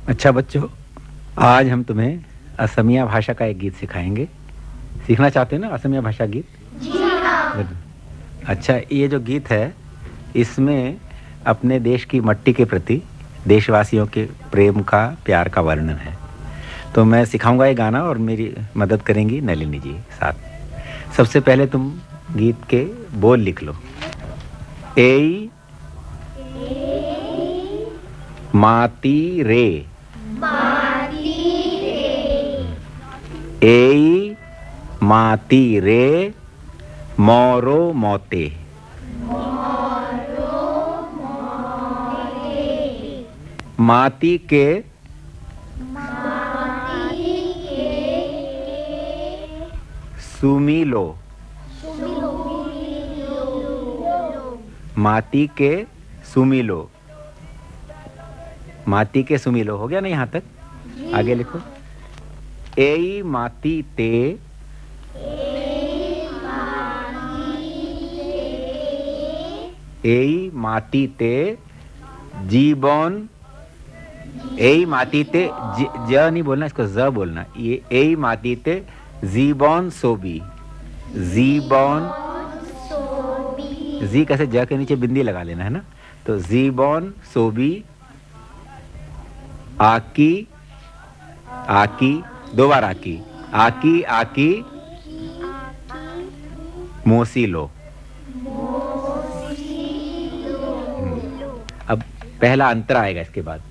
अच्छा बच्चों, आज हम तुम्हें असमिया भाषा का एक गीत सिखाएंगे। सीखना चाहते हो ना असमिया भाषा गीत? जी हाँ। अच्छा, ये जो गीत है इसमें अपने देश की मट्टी के प्रति देशवासियों के प्रेम का, प्यार का वर्णन है। तो मैं सिखाऊंगा ये गाना और मेरी मदद करेंगी नलिनी जी साथ। सबसे पहले तुम गीत के बोल लिख लो। एई माती रे, एई माती रे मोरो मोते। माती के सुमिलो, माती के सुमिलो। माती के सुमिलो हो गया ना यहाँ तक? आगे लिखो। एई माती ते एई माती ते जीवन। एई माती ते ज नहीं बोलना, इसको ज बोलना। ये एई माती ते जीवन सोबी। जीवन, जी कैसे, ज के नीचे बिंदी लगा लेना है ना। तो जीवन सोबी आकी, आकी दो बार आकी, आकी आकी मोसीलो। अब पहला अंतर आएगा इसके बाद।